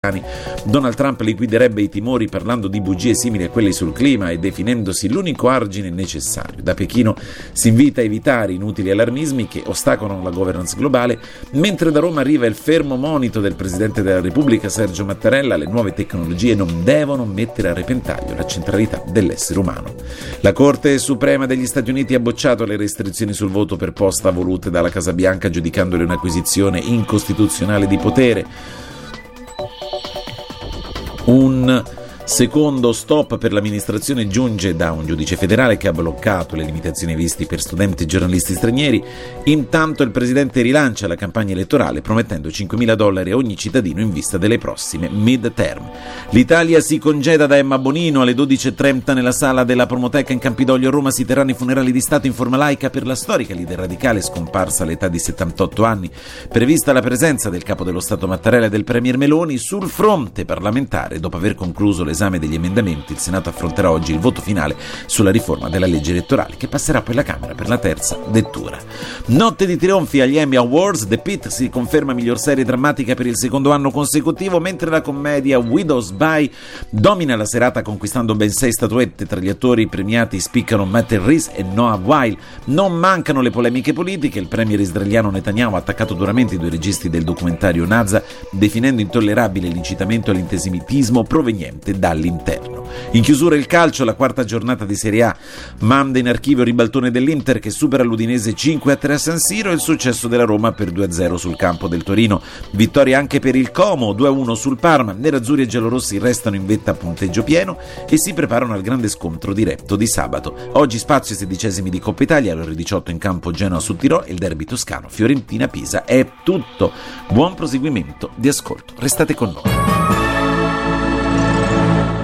Donald Trump liquiderebbe i timori parlando di bugie simili a quelle sul clima e definendosi l'unico argine necessario. Da Pechino si invita a evitare inutili allarmismi che ostacolano la governance globale, mentre da Roma arriva il fermo monito del Presidente della Repubblica Sergio Mattarella: le nuove tecnologie non devono mettere a repentaglio la centralità dell'essere umano. La Corte Suprema degli Stati Uniti ha bocciato le restrizioni sul voto per posta volute dalla Casa Bianca, giudicandole un'acquisizione incostituzionale di potere. Un secondo stop per l'amministrazione giunge da un giudice federale che ha bloccato le limitazioni ai visti per studenti e giornalisti stranieri. Intanto il presidente rilancia la campagna elettorale promettendo $5.000 a ogni cittadino in vista delle prossime mid-term. L'Italia si congeda da Emma Bonino. Alle 12.30 nella sala della Promoteca in Campidoglio a Roma si terranno i funerali di Stato in forma laica per la storica leader radicale scomparsa all'età di 78 anni. Prevista la presenza del capo dello Stato Mattarella e del premier Meloni. Sul fronte parlamentare, dopo aver concluso l'esame degli emendamenti, il Senato affronterà oggi il voto finale sulla riforma della legge elettorale, che passerà poi alla Camera per la terza lettura. Notte di trionfi agli Emmy Awards. The Pitt si conferma miglior serie drammatica per il secondo anno consecutivo, mentre la commedia Widow's Bye domina la serata conquistando ben 6 statuette. Tra gli attori premiati spiccano Matt Reeves e Noah Wyle. Non mancano le polemiche politiche. Il premier israeliano Netanyahu ha attaccato duramente i 2 registi del documentario Naza, definendo intollerabile l'incitamento all'antisemitismo proveniente dall'interno. In chiusura il calcio, la quarta giornata di Serie A manda in archivio il ribaltone dell'Inter che supera l'Udinese 5-3 a San Siro e il successo della Roma per 2-0 sul campo del Torino. Vittoria anche per il Como, 2-1 sul Parma. Nerazzurri e giallorossi restano in vetta a punteggio pieno e si preparano al grande scontro diretto di sabato. Oggi spazio ai 16esimi di Coppa Italia, alle ore 18 in campo Genoa su Tirò e il derby toscano Fiorentina-Pisa. È tutto. Buon proseguimento di ascolto. Restate con noi.